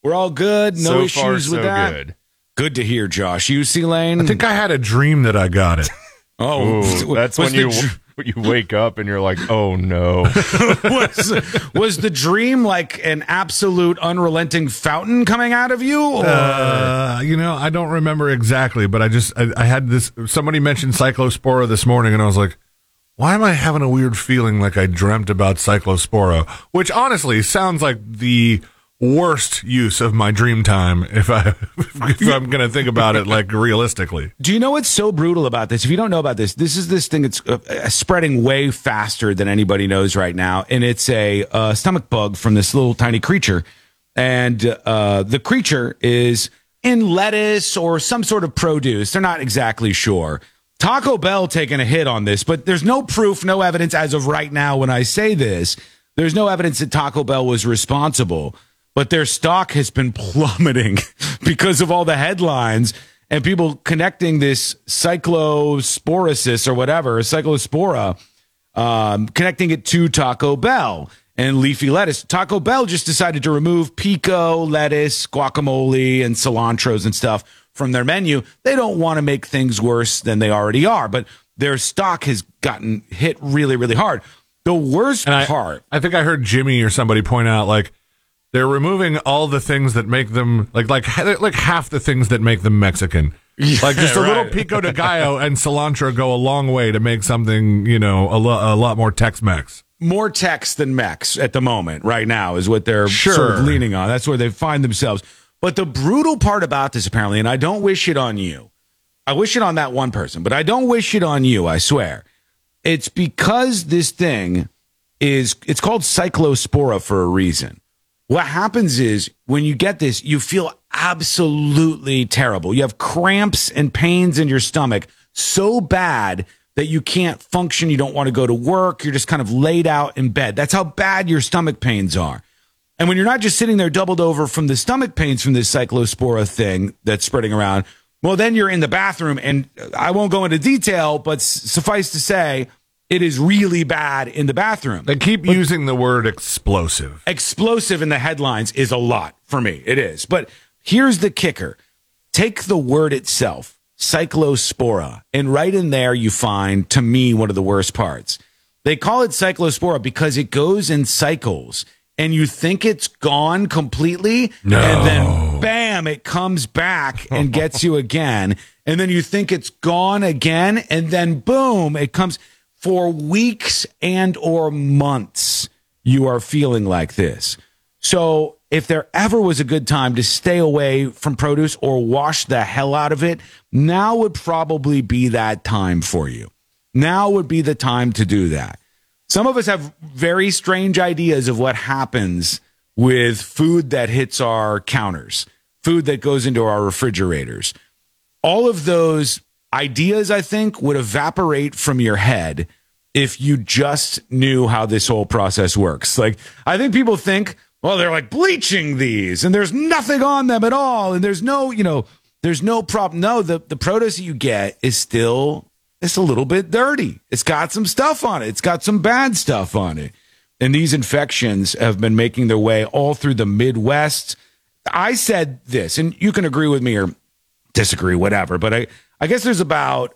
We're all good. No So issues far, with so that. good. Good to hear, Josh. You, C-Lane? I think I had a dream that I got it. Ooh, that's when you wake up and you're like, oh no. was the dream like an absolute unrelenting fountain coming out of you? Or? I don't remember exactly, but I had this. Somebody mentioned Cyclospora this morning, and I was like, why am I having a weird feeling like I dreamt about Cyclospora? Which honestly sounds like the worst use of my dream time if I'm going to think about it like realistically. Do you know what's so brutal about this? If you don't know about this is this thing that's spreading way faster than anybody knows right now. And it's a stomach bug from this little tiny creature. And the creature is in lettuce or some sort of produce. They're not exactly sure. Taco Bell taking a hit on this, but there's no proof, no evidence as of right now when I say this. There's no evidence that Taco Bell was responsible. But their stock has been plummeting because of all the headlines and people connecting this cyclosporosis or whatever, cyclospora, connecting it to Taco Bell and leafy lettuce. Taco Bell just decided to remove pico, lettuce, guacamole, and cilantros and stuff from their menu. They don't want to make things worse than they already are, but their stock has gotten hit really, really hard. The worst part. I think I heard Jimmy or somebody point out, like, they're removing all the things that make them like half the things that make them Mexican. Like just a little pico de gallo and cilantro go a long way to make something, a lot more Tex-Mex. More Tex than Mex at the moment right now is what they're sort of leaning on. That's where they find themselves. But the brutal part about this, apparently, and I don't wish it on you. I wish it on that one person, but I don't wish it on you, I swear. It's because this thing it's called cyclospora for a reason. What happens is when you get this, you feel absolutely terrible. You have cramps and pains in your stomach so bad that you can't function. You don't want to go to work. You're just kind of laid out in bed. That's how bad your stomach pains are. And when you're not just sitting there doubled over from the stomach pains from this cyclospora thing that's spreading around, well, then you're in the bathroom. And I won't go into detail, but suffice to say, it is really bad in the bathroom. They keep using the word explosive. Explosive in the headlines is a lot for me. It is. But here's the kicker. Take the word itself, cyclospora, and right in there you find, to me, one of the worst parts. They call it cyclospora because it goes in cycles, and you think it's gone completely, and then bam, it comes back and gets you again. And then you think it's gone again, and then boom, it comes. For weeks and or months, you are feeling like this. So if there ever was a good time to stay away from produce or wash the hell out of it, now would probably be that time for you. Now would be the time to do that. Some of us have very strange ideas of what happens with food that hits our counters, food that goes into our refrigerators. All of those ideas, I think, would evaporate from your head if you just knew how this whole process works. Like, I think people think, well, they're like bleaching these and there's nothing on them at all. And there's no, there's no problem. No, the produce that you get is still, it's a little bit dirty. It's got some stuff on it. It's got some bad stuff on it. And these infections have been making their way all through the Midwest. I said this, and you can agree with me or disagree, whatever, but I guess there's about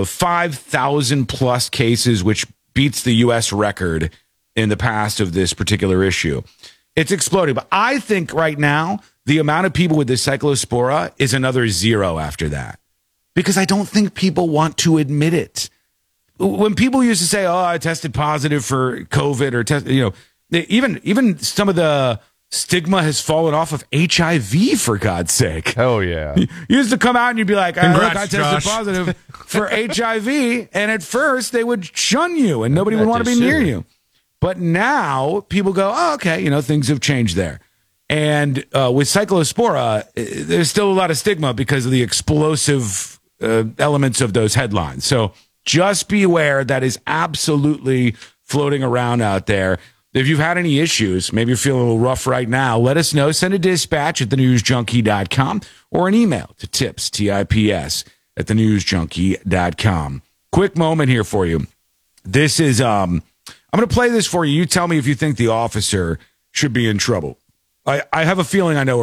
5,000 plus cases, which beats the U.S. record in the past of this particular issue. It's exploding. But I think right now, the amount of people with this cyclospora is another zero after that, because I don't think people want to admit it. When people used to say, oh, I tested positive for COVID or even some of the stigma has fallen off of HIV, for God's sake. Hell yeah. You used to come out and you'd be like, Congrats, I tested Josh. positive for HIV. And at first they would shun you and nobody would want to be near you. But now people go, oh, okay, things have changed there. And with cyclospora, there's still a lot of stigma because of the explosive elements of those headlines. So just be aware that is absolutely floating around out there. If you've had any issues, maybe you're feeling a little rough right now, let us know. Send a dispatch at thenewsjunkie.com or an email to tips, T-I-P-S, at thenewsjunkie.com. Quick moment here for you. This is, I'm going to play this for you. You tell me if you think the officer should be in trouble. I have a feeling I know